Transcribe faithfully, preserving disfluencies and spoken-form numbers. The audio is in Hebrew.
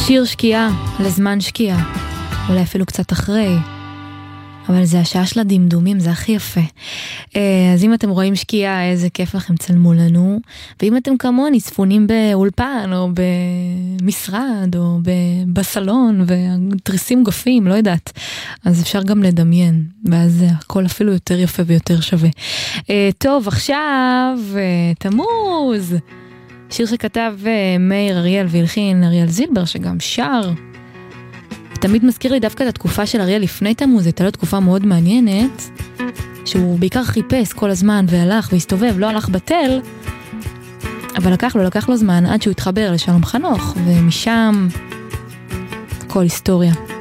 שיר שקיעה, לזמן שקיעה, אולי אפילו קצת אחרי, אבל זה השעה של הדמדומים, זה הכי יפה. אז אם אתם רואים שקיעה, איזה כיף לכם, צלמו לנו, ואם אתם כמוני צפונים באולפן, או במשרד, או בסלון, ותריסים גופים, לא יודעת, אז אפשר גם לדמיין, ואז הכל אפילו יותר יפה ויותר שווה. טוב, עכשיו, תמוז, שיר שכתב מאיר אריאל והלחין אריאל זילבר, שגם שר, תמיד מזכיר לי דווקא את התקופה של אריאל לפני תמוז, הייתה לו תקופה מאוד מעניינת, שהוא בעיקר חיפש כל הזמן והלך והסתובב, לא הלך בתל, אבל לקח לו, לקח לו זמן עד שהוא התחבר לשלום חנוך, ומשם כל היסטוריה.